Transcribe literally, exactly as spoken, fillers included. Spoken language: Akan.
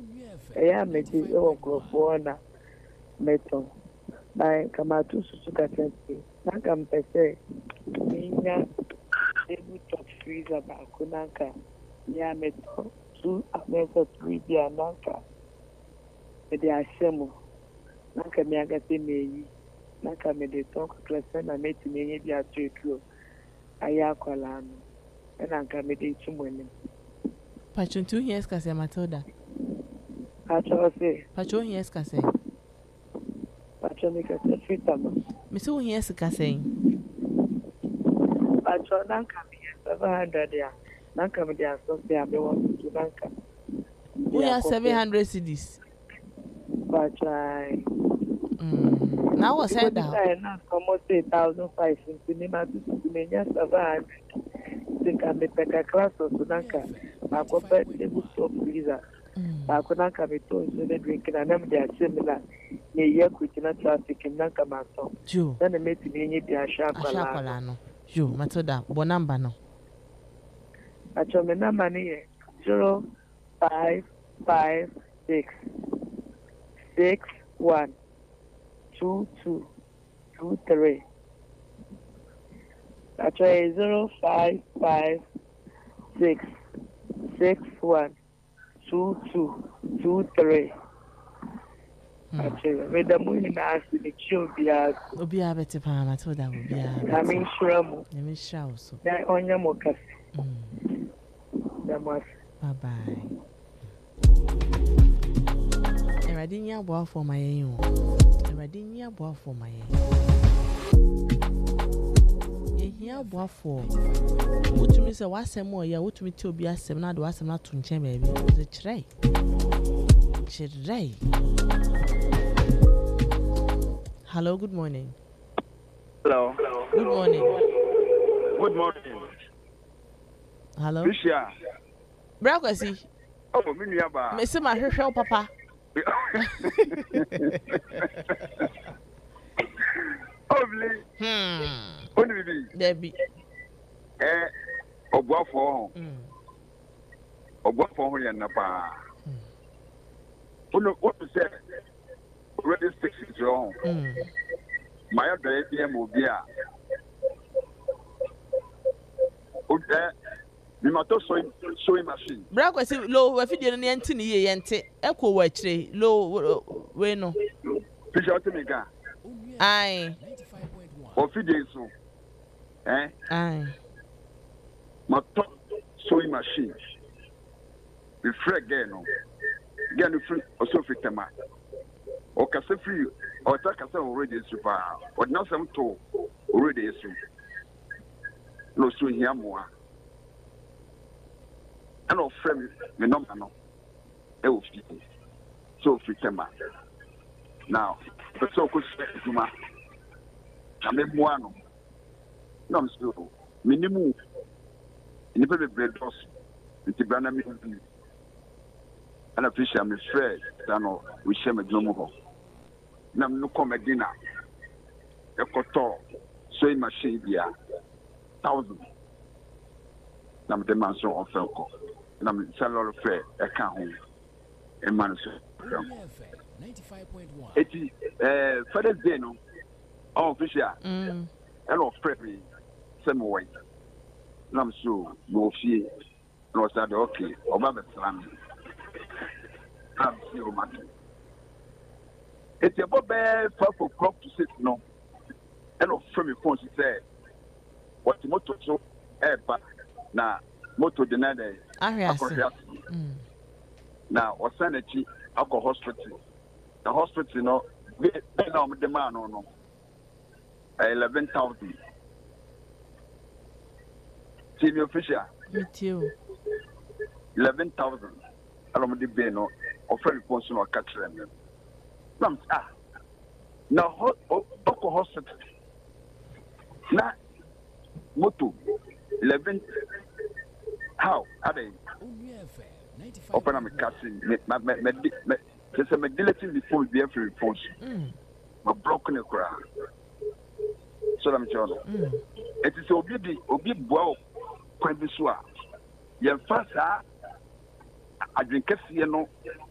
eya medi e wo krofo na meto na kama tu susu katete na kam pese ninya ebu top freezer ba kunanka ya meto two meto three dia nanka e dia ashemo nanka mi agate meyi nanka me de talk klase na meti menye dia tuetro aya kwala no e nanka me de tumwene Patron two years kase Matilda. Patron say. Patron years kase. Patron me kase fitama. Me so years kase. Patron nanka me seven hundred ya. Nanka me dia so say me want to nanka. We are seven hundred cedis. Patron. Mm. Now what said that? I na almost eight thousand five hundred me ma to me nya seven hundred. Think I me peka class so nanka. I go pay the top freezer. I could not come to the drinking and I'm there similar. Near Kutina traffic in Nankamato. Joe, then I made me a sharp Alano. Joe, Matilda, Bonamba no. I told me no money zero five five six six one two two two three. I try zero five five six six one. Two, two, two, three. Actually, with the moon in the ass, the children be a better palm. I told that would be a I mean, shrub. Let me shout so. That on your mocha. That was bye bye. And I didn't yell boy for my own. And I didn't yell boy for my here boy for what to me say what's some more? Yeah, what to me to be a seminar do as I'm not to change, baby. The tray. Tray. Hello, good morning. Hello. Good morning. Good morning. Hello. Bishia. Brakwasi. Oh, Miniaba. Me say my hair, papa. Obli. Hmm. Only be. Debbie. Eh. Obuafo. Hmm. Obuafo ho ya napa. Ono what to say? Already six is wrong. Hmm. My other A T M obi a. Oda. Mi mato sewing sewing machine. Brakwasi low we fidie no yente ne ye yente. Ekwo wa kire low we no. Fisha otimika. Aye. Ofidie so. Eh? Aye. Mato sewing machine. We free again no. Again free also free tema. O kase free o ta kase already super. O na some to already is. No so here mo. And of frame me number no. E o free. So free tema. Now, the so could say Juma. I mean, one. No, I'm still minimum. In the very bread house, with the banner and a fish. I'm afraid that we share a global. Now, no come at dinner. A cotor, sewing machine, yeah, thousand. Now, the man so on Felco. And I'm selling fair, a count, a man. Eti eh Father's Day no oh official mm hello prepare some way nam so no fie no said okay oba be slam am see o matter eti abo be five o'clock to six no hello from me phone say what motor so eh ba na motor de na dey ahia mm na osanechi alcohol hospital. The hospital, you know, they know the man or no. Eleven thousand. T V official. Me too. Eleven thousand. I don't know the no. Offer response or catch them. Some ah. Now, alcohol hospital. Now, moto eleven. How are they? Open up a casting. Just a deleting the phone, be every phone. My broken a crowd. So I'm John. It is Obi Obi Bow, quite this one. Your first, I drink a no